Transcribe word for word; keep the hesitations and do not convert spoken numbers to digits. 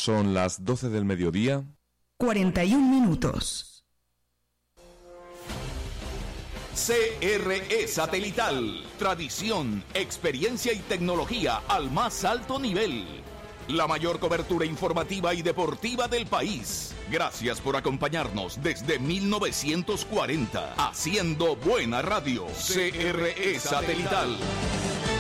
Son las doce del mediodía. cuarenta y un minutos. C R E Satelital. Tradición, experiencia y tecnología al más alto nivel. La mayor cobertura informativa y deportiva del país. Gracias por acompañarnos desde mil novecientos cuarenta. Haciendo buena radio. C R E Satelital.